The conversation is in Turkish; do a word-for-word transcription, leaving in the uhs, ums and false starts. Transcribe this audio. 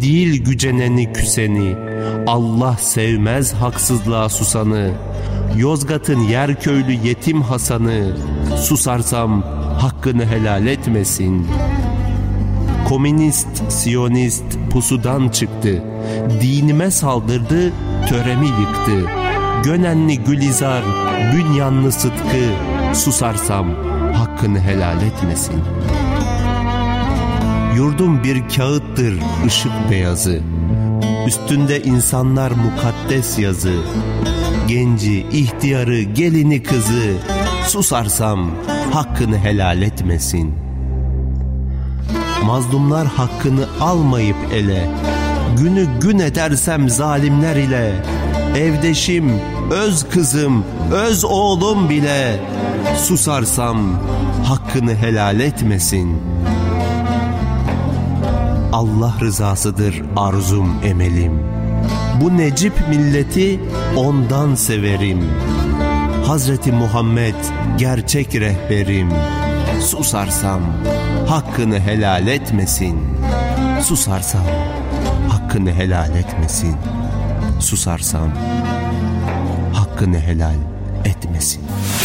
Kim değil güceneni küseni, Allah sevmez haksızlığa susanı. Yozgat'ın Yerköylü yetim Hasan'ı, susarsam hakkını helal etmesin. Komünist, Siyonist pusudan çıktı, dinime saldırdı, töremi yıktı. Gönenli Gülizar, Bünyanlı Sıtkı, susarsam hakkını helal etmesin. Yurdum bir kağıttır ışık beyazı, üstünde insanlar mukaddes yazı. Genci, ihtiyarı, gelini kızı, susarsam hakkını helal etmesin. Mazlumlar hakkını almayıp ele, günü gün edersem zalimler ile. Evdeşim, öz kızım, öz oğlum bile, susarsam hakkını helal etmesin. Allah rızasıdır arzum emelim, bu Necip milleti ondan severim. Hazreti Muhammed gerçek rehberim, susarsam hakkını helal etmesin. Susarsam hakkını helal etmesin. Susarsam hakkını helal etmesin.